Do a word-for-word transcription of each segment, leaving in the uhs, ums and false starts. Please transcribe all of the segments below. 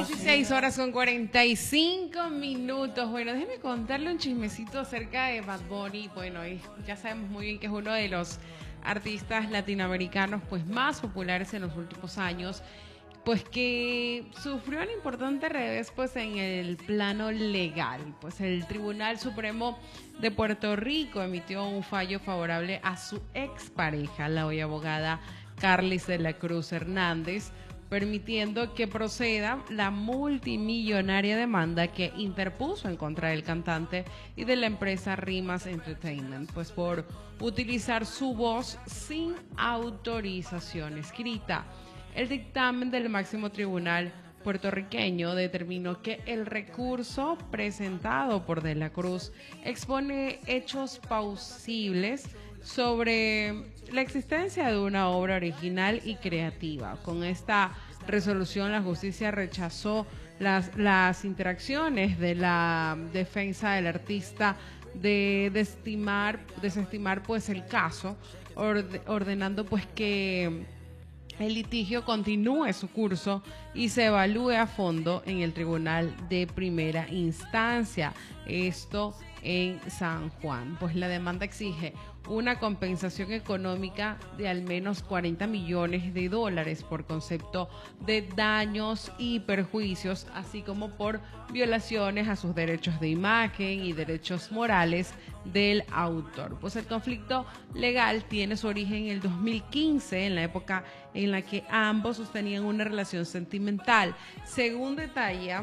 dieciséis horas con cuarenta y cinco minutos. Bueno, déjeme contarle un chismecito acerca de Bad Bunny. Bueno, y ya sabemos muy bien que es uno de los artistas latinoamericanos pues más populares en los últimos años, pues que sufrió un importante revés pues en el plano legal. Pues el Tribunal Supremo de Puerto Rico emitió un fallo favorable a su expareja, la hoy abogada Carlis de la Cruz Hernández, permitiendo que proceda la multimillonaria demanda que interpuso en contra del cantante y de la empresa Rimas Entertainment, pues por utilizar su voz sin autorización escrita. El dictamen del máximo tribunal puertorriqueño determinó que el recurso presentado por De la Cruz expone hechos plausibles sobre la existencia de una obra original y creativa. Con esta resolución, la justicia rechazó las, las interacciones de la defensa del artista de desestimar, desestimar pues el caso, orde, ordenando pues que el litigio continúe su curso y se evalúe a fondo en el Tribunal de Primera Instancia, esto en San Juan. Pues la demanda exige una compensación económica de al menos cuarenta millones de dólares por concepto de daños y perjuicios, así como por violaciones a sus derechos de imagen y derechos morales del autor. Pues el conflicto legal tiene su origen en el dos mil quince, en la época en la que ambos sostenían una relación sentimental. Según detalla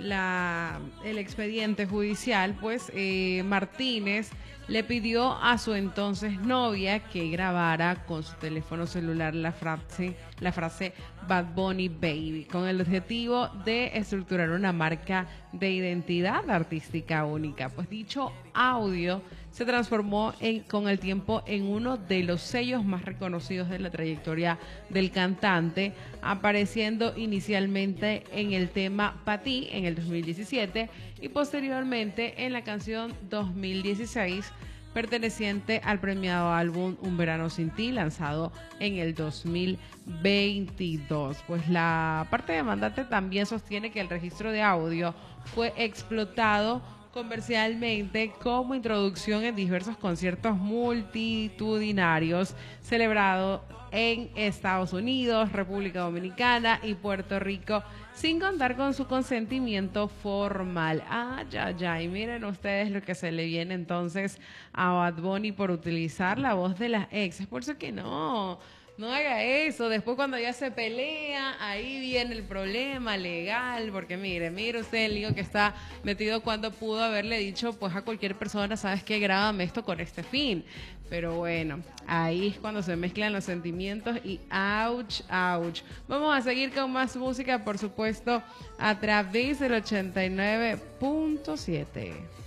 la, el expediente judicial, pues eh, Martínez le pidió a su entonces novia que grabara con su teléfono celular la frase, la frase Bad Bunny Baby, con el objetivo de estructurar una marca de identidad artística única. Pues dicho audio se transformó en, con el tiempo en uno de los sellos más reconocidos de la trayectoria del cantante, apareciendo inicialmente en el tema Pa' Ti en el dos mil diecisiete y posteriormente en la canción dos mil dieciséis, perteneciente al premiado álbum Un Verano Sin Ti, lanzado en el dos mil veintidós. Pues la parte demandante también sostiene que el registro de audio fue explotado comercialmente como introducción en diversos conciertos multitudinarios celebrados en Estados Unidos, República Dominicana y Puerto Rico, sin contar con su consentimiento formal. Ah, ya, ya, y miren ustedes lo que se le viene entonces a Bad Bunny por utilizar la voz de las exes. Por eso que no, no haga eso. Después cuando ya se pelea, ahí viene el problema legal, porque mire, mire usted el lío que está metido cuando pudo haberle dicho pues a cualquier persona, sabes qué, grábame esto con este fin. Pero bueno, ahí es cuando se mezclan los sentimientos y ouch, ouch. Vamos a seguir con más música, por supuesto, a través del ochenta y nueve punto siete.